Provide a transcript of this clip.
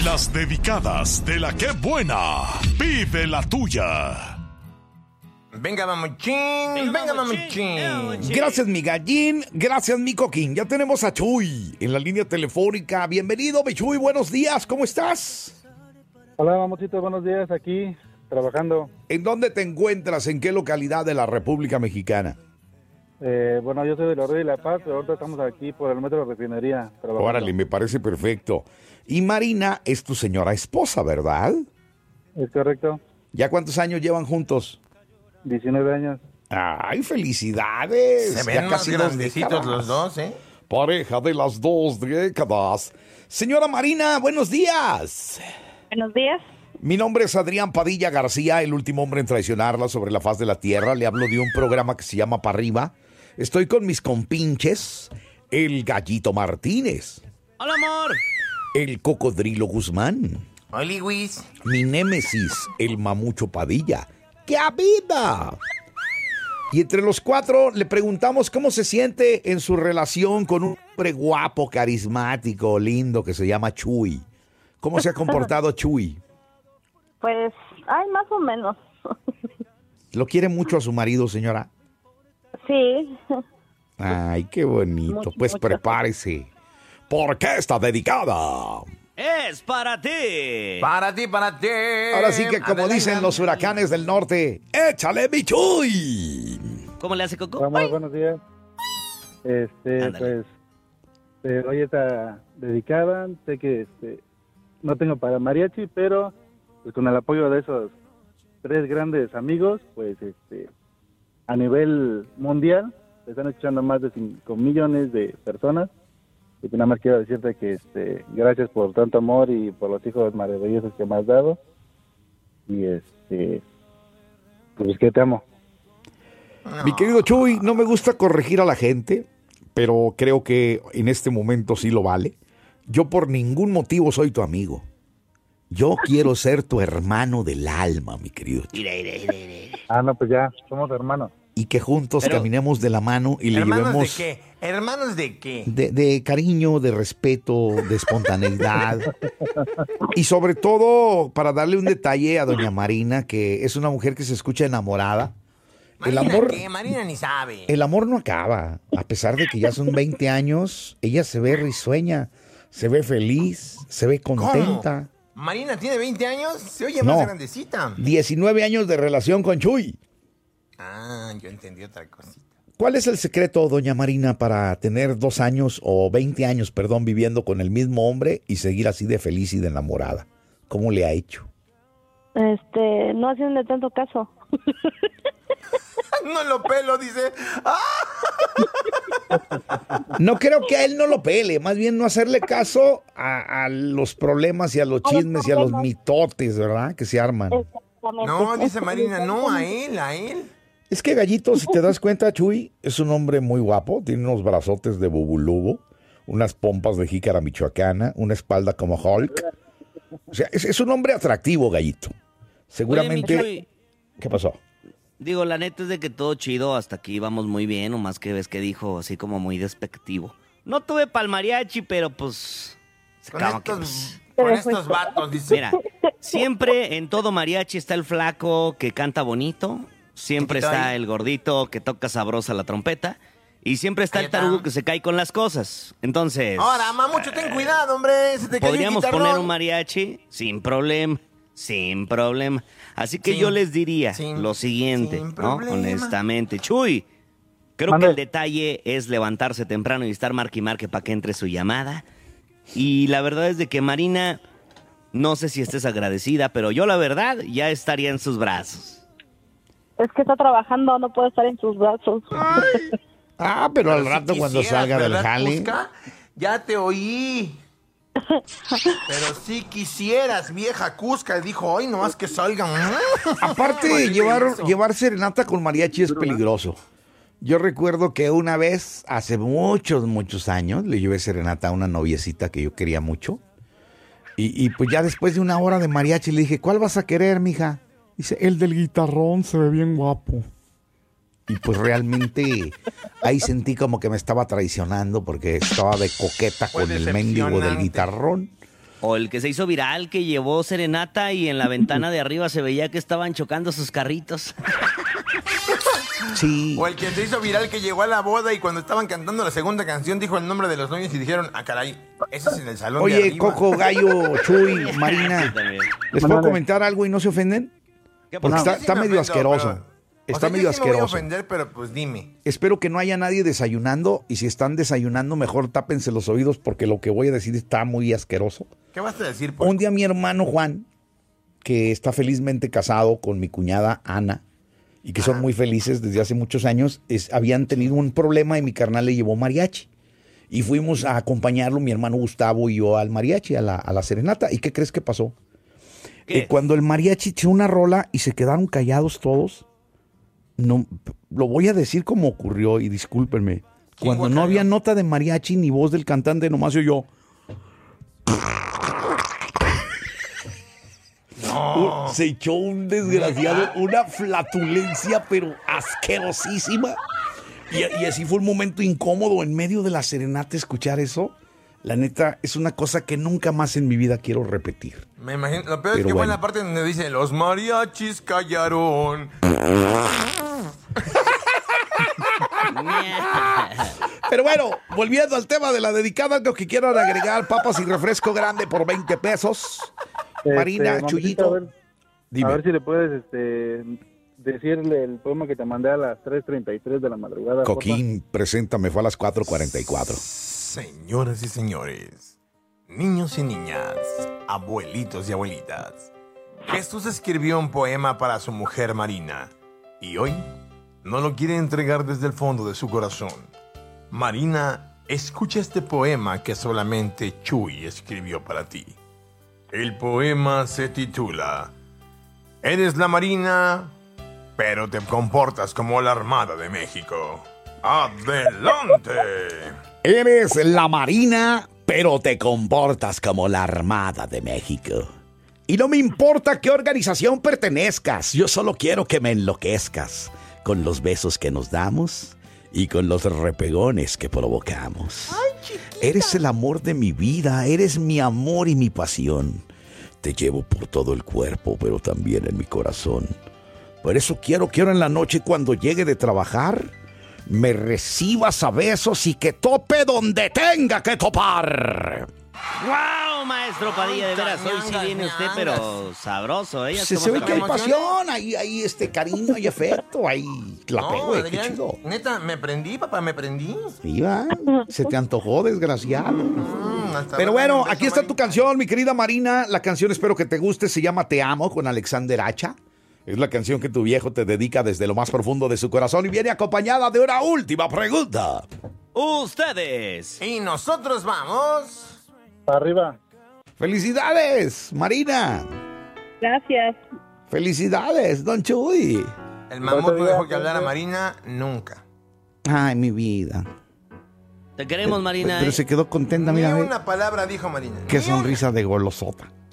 Las dedicadas de la que buena. Vive la tuya. Venga, mamuchín, venga, mamuchín. Gracias, mi gallín. Gracias, mi coquín. Ya tenemos a Chuy en la línea telefónica. Bienvenido, mi Chuy. Buenos días. ¿Cómo estás? Hola, mamutito. Buenos días. Aquí, trabajando. ¿En dónde te encuentras? ¿En qué localidad de la República Mexicana? Bueno, yo soy de Los Reyes de La Paz, pero ahorita estamos aquí por el metro de Refinería. Trabajando. Órale, me parece perfecto. Y Marina es tu señora esposa, ¿verdad? Es correcto. ¿Ya cuántos años llevan juntos? 19 años. ¡Ay, felicidades! Se ven Ya más casi 2 grandecitos décadas. los dos, ¿eh? Pareja de las 2 décadas. Señora Marina, buenos días. Buenos días. Mi nombre es Adrián Padilla García, el último hombre en traicionarla sobre la faz de la tierra. Le hablo de un programa que se llama Pa' Arriba. Estoy con mis compinches, el Gallito Martínez, ¡Hola, amor! el Cocodrilo Guzmán, Hola, Luis. mi némesis, el Mamucho Padilla. ¡Qué vida! Y entre los cuatro le preguntamos cómo se siente en su relación con un hombre guapo, carismático, lindo que se llama Chuy. ¿Cómo se ha comportado Chuy? Pues, más o menos. ¿Lo quiere mucho a su marido, señora? Sí. Ay, qué bonito. Mucho, Pues mucho. prepárese, porque está dedicada. ¡Es para ti! Para ti, para ti. Ahora sí que, como dicen los huracanes del norte, ¡échale, mi Chuy! ¿Cómo le hace Coco? Vamos, ¡Ay! buenos días. Ándale. Pues, hoy está dedicada. Sé que no tengo para mariachi, pero pues con el apoyo de esos 3 grandes amigos, pues a nivel mundial, se están escuchando más de 5 millones de personas. Y nada más quiero decirte que gracias por tanto amor y por los hijos maravillosos que me has dado. Y pues que te amo. Mi querido Chuy, no me gusta corregir a la gente, pero creo que en este momento sí lo vale. Yo por ningún motivo soy tu amigo. Yo quiero ser tu hermano del alma, mi querido Chuy. Ah, no, pues ya, somos hermanos. Y que juntos Pero- caminemos de la mano y le ¿Hermanos llevemos de qué? ¿Hermanos de qué? de cariño, de respeto, de espontaneidad. Y sobre todo, para darle un detalle a doña Marina, que es una mujer que se escucha enamorada. El Marina, amor, ¿qué? Marina ni sabe. el amor no acaba. A pesar de que ya son 20 años, ella se ve risueña, se ve feliz, se ve contenta. ¿Marina tiene 20 años? Se oye No. más grandecita. 19 años de relación con Chuy. Ah, yo entendí otra cosita. ¿Cuál es el secreto, doña Marina, para tener 2 años o 20 años, perdón, viviendo con el mismo hombre y seguir así de feliz y de enamorada? ¿Cómo le ha hecho? No haciendo tanto caso. No lo pelo, dice. ¡Ah! No creo que a él no lo pele, más bien no hacerle caso a los problemas y a los chismes y a los mitotes, ¿verdad? Que se arman. Exactamente. No, dice Marina, no, a él, a él. Es que Gallito, si te das cuenta, Chuy, es un hombre muy guapo, tiene unos brazotes de bubulubo, unas pompas de jícara michoacana, una espalda como Hulk. O sea, es un hombre atractivo, Gallito. Seguramente... Oye, mi Chuy, ¿Qué pasó? digo, la neta es de que todo chido, hasta aquí íbamos muy bien, o más que ves que dijo así como muy despectivo. No tuve pa'l mariachi, pero pues... Con como que, estos vatos, dice. Mira, siempre en todo mariachi está el flaco que canta bonito, siempre Chiquito está ahí. el gordito que toca sabrosa la trompeta, y siempre está Ahí el está. tarugo que se cae con las cosas. Entonces, Ahora, mamucho, ten cuidado, hombre. Se te cayó el podríamos guitarrón. poner un mariachi sin problema, sin problema. Así que Sin- yo les diría sin- lo siguiente, sin ¿no? problema. Honestamente. Chuy, creo Mande. que el detalle es levantarse temprano y estar marque y marque para que entre su llamada. Y la verdad es de que Marina, no sé si estés agradecida, pero yo la verdad ya estaría en sus brazos. Es que está trabajando, no puede estar en sus brazos. Ah, pero al si rato cuando quisieras, salga del ¿verdad, jale... Cusca? Ya te oí. Pero si quisieras, vieja Cusca, dijo, hoy nomás que salgan. Aparte, llevar serenata con mariachi es peligroso. Yo recuerdo que una vez, hace muchos años, le llevé serenata a una noviecita que yo quería mucho. Y pues ya después de una hora de mariachi le dije, ¿cuál vas a querer, mija? Dice, el del guitarrón, se ve bien guapo. Y pues realmente ahí sentí como que me estaba traicionando porque estaba de coqueta Fue con el mendigo del decepcionante. guitarrón. O el que se hizo viral, que llevó serenata y en la ventana de arriba se veía que estaban chocando sus carritos. Sí. O el que se hizo viral que llegó a la boda y cuando estaban cantando la segunda canción dijo el nombre de los novios y dijeron, ah, caray, ese es en el salón de Oye, arriba. Coco, Gallo, Chuy, Sí, Marina, también. ¿les puedo comentar algo y no se ofenden? ¿Qué Porque pasó? está, Sí está me medio ofendo, asqueroso. pero- Está o sea, medio yo sí me voy a asqueroso. ofender, pero pues dime. Espero que no haya nadie desayunando y si están desayunando, mejor tápense los oídos porque lo que voy a decir está muy asqueroso. ¿Qué vas a decir? Pues? Un día mi hermano Juan, que está felizmente casado con mi cuñada Ana, y que son muy felices desde hace muchos años, habían tenido un problema y mi carnal le llevó mariachi. Y fuimos a acompañarlo, mi hermano Gustavo y yo, al mariachi, a la serenata. ¿Y qué crees que pasó? ¿Qué? Cuando el mariachi echó una rola y se quedaron callados todos, no, lo voy a decir como ocurrió y discúlpenme. Cuando no guacareó? había nota de mariachi ni voz del cantante, nomás yo. Se echó un desgraciado, una flatulencia, pero asquerosísima. Y así fue un momento incómodo en medio de la serenata escuchar eso. La neta, es una cosa que nunca más en mi vida quiero repetir. Me imagino, lo peor es Pero que fue en bueno. la parte donde dice, los mariachis callaron. Pero bueno, volviendo al tema de la dedicada, algo que quieran agregar, papas y refresco grande por 20 pesos. Marina, mamacita, Chuyito, a dime. ver si le puedes decirle el poema que te mandé a las 3:33 de la madrugada. Coquín, preséntame, fue a las 4:44. Señoras y señores, niños y niñas, abuelitos y abuelitas, Jesús escribió un poema para su mujer Marina y hoy no lo quiere entregar desde el fondo de su corazón. Marina, escucha este poema que solamente Chuy escribió para ti. El poema se titula Eres la Marina, pero te comportas como la Armada de México. ¡Adelante! Eres la Marina, pero te comportas como la Armada de México. Y no me importa qué organización pertenezcas, yo solo quiero que me enloquezcas con los besos que nos damos y con los repegones que provocamos. Eres el amor de mi vida, eres mi amor y mi pasión. Te llevo por todo el cuerpo, pero también en mi corazón. Por eso quiero en la noche cuando llegue de trabajar, me recibas a besos y que tope donde tenga que topar. ¡Wow, maestro Padilla! De veras, hoy sí viene usted, pero sabroso, ¿eh? Se ve que hay pasión, hay cariño, hay afecto, hay la pego, qué Adrián, chido. neta, me prendí, papá, me prendí. Iba, se te antojó, desgraciado. Hasta Pero ahora bueno, un beso, aquí está tu Marina. canción, mi querida Marina. La canción espero que te guste, se llama Te Amo con Alexander Hacha. Es la canción que tu viejo te dedica desde lo más profundo de su corazón y viene acompañada de una última pregunta. Ustedes. Y nosotros vamos. Arriba. ¡Felicidades, Marina! Gracias. ¡Felicidades, Don Chuy! El mamut no dejó que hablara Marina nunca. Ay, mi vida. Te queremos, Marina. Pero se quedó contenta, Ni mira, ve. una palabra dijo Marina. Qué Ni una. sonrisa de golosota.